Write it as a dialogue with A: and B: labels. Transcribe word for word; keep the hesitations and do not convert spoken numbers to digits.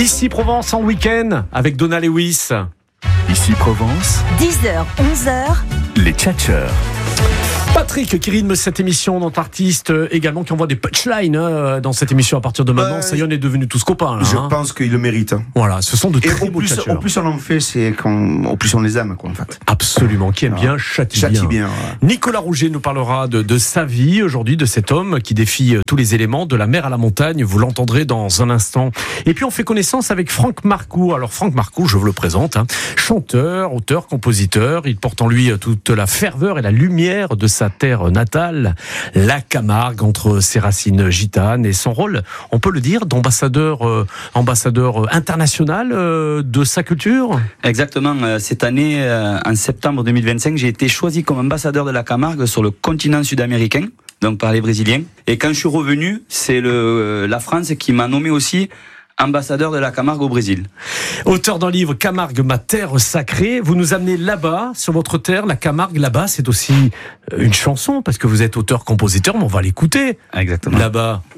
A: Ici Provence en week-end avec Donna Lewis.
B: Ici Provence,
C: dix heures, onze heures,
B: les tchatcheurs.
A: Patrick qui rythme cette émission, notre artiste également qui envoie des punchlines hein, dans cette émission à partir de maintenant. Euh, Ça y est, on est devenus tous copains. Là,
D: je
A: hein.
D: pense qu'il le mérite.
A: Voilà, ce sont de
D: Et
A: très
D: au
A: beaux
D: plus,
A: tchatcheurs.
D: au plus on en fait, c'est quand, au plus on les aime, quoi, en fait.
A: Absolument, qui aime
D: Alors,
A: bien, châtie,
D: châtie
A: bien.
D: bien, ouais.
A: Nicolas Rouget nous parlera de, de sa vie aujourd'hui, de cet homme qui défie tous les éléments, de la mer à la montagne. Vous l'entendrez dans un instant. Et puis on fait connaissance avec Franck Marcoux. Alors Franck Marcoux, je vous le présente, hein, chanteur, auteur, compositeur. Il porte en lui toute la ferveur et la lumière de sa terre natale, la Camargue, entre ses racines gitanes et son rôle, on peut le dire, d'ambassadeur euh, ambassadeur international euh, de sa culture.
E: Exactement. Cette année, euh, en septembre deux mille vingt-cinq, j'ai été choisi comme ambassadeur de la Camargue sur le continent sud-américain, donc par les Brésiliens. Et quand je suis revenu, c'est le, la France qui m'a nommé aussi ambassadeur de la Camargue au Brésil.
A: Auteur d'un livre Camargue, ma terre sacrée, vous nous amenez là-bas, sur votre terre, la Camargue. Là-bas, c'est aussi une chanson, parce que vous êtes auteur-compositeur, mais on va l'écouter.
E: Exactement.
A: Là-bas.